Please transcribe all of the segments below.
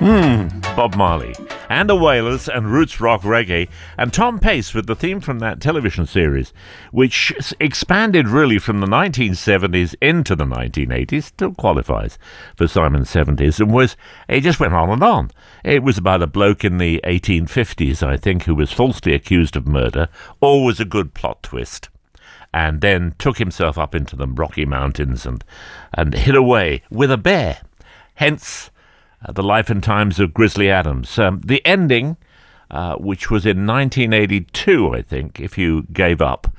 Bob Marley, and the Wailers and roots rock reggae, and Tom Pace with the theme from that television series, which expanded really from the 1970s into the 1980s, still qualifies for Simon's 70s, and it just went on and on. It was about a bloke in the 1850s, I think, who was falsely accused of murder, always a good plot twist, and then took himself up into the Rocky Mountains and hid away with a bear. Hence, the life and times of Grizzly Adams. The ending, which was in 1982, I think, if you gave up,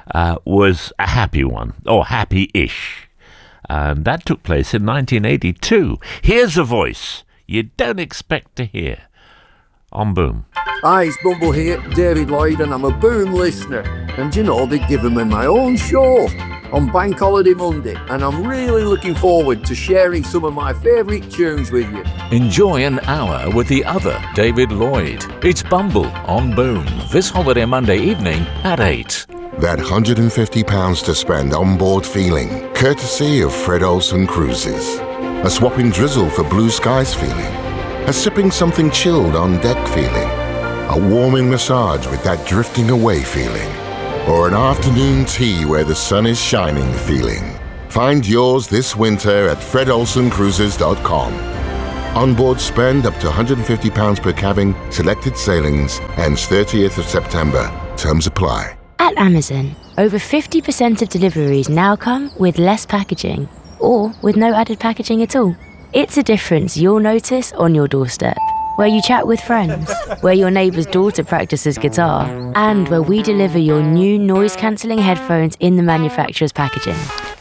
was a happy one, or happy-ish. And that took place in 1982. Here's a voice you don't expect to hear on Boom. Hi, it's Bumble here, David Lloyd, and I'm a Boom listener. And you know, they've given me my own show on Bank Holiday Monday, and I'm really looking forward to sharing some of my favourite tunes with you. Enjoy an hour with the other David Lloyd. It's Bumble on Boom, this holiday Monday evening at 8. That £150 to spend on board feeling, courtesy of Fred Olsen Cruises. A swapping drizzle for blue skies feeling. A sipping something chilled on deck feeling. A warming massage with that drifting away feeling. Or an afternoon tea where the sun is shining feeling. Find yours this winter at fredolsencruises.com. Onboard spend up to £150 per cabin, selected sailings, ends 30th of September. Terms apply. At Amazon, over 50% of deliveries now come with less packaging, or with no added packaging at all. It's a difference you'll notice on your doorstep, where you chat with friends, where your neighbour's daughter practices guitar, and where we deliver your new noise-cancelling headphones in the manufacturer's packaging.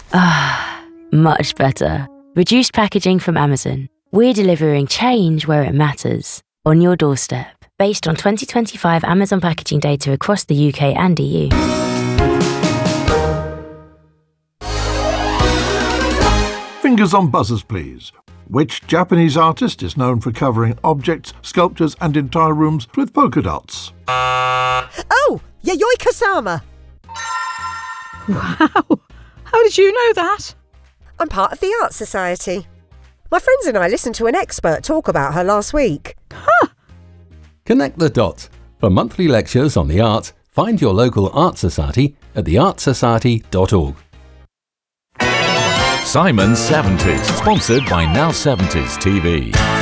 Ah, much better. Reduced packaging from Amazon. We're delivering change where it matters, on your doorstep, based on 2025 Amazon packaging data across the UK and EU. Fingers on buzzers, please. Which Japanese artist is known for covering objects, sculptures and entire rooms with polka dots? Oh, Yayoi Kusama. Wow, how did you know that? I'm part of the Art Society. My friends and I listened to an expert talk about her last week. Huh. Connect the dots. For monthly lectures on the arts, find your local art society at theartsociety.org. Simon's 70s, sponsored by Now 70s TV.